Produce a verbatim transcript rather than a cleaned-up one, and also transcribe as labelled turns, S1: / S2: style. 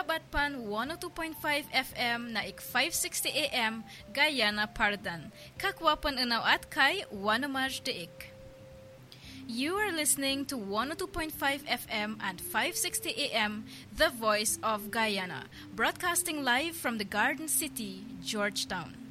S1: Batpan one oh two point five F M na ik five sixty A M Guyana Pardan. Kakwapan unaw at kay Wanamaj Deik. You are listening to one oh two point five F M and five sixty A M, The Voice of Guyana, broadcasting live from the Garden City, Georgetown.